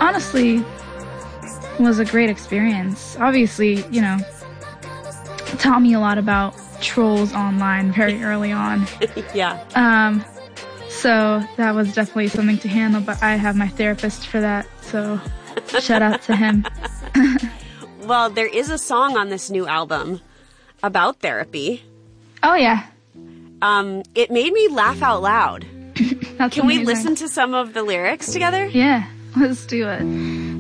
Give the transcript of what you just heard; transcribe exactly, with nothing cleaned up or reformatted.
honestly was a great experience. Obviously, you know, taught me a lot about trolls online very early on. Yeah. Um, so that was definitely something to handle, but I have my therapist for that, so shout out to him. Well, there is a song on this new album about therapy. Oh, yeah. Um, it made me laugh out loud. That's Can we amazing. listen to some of the lyrics together? Yeah, let's do it.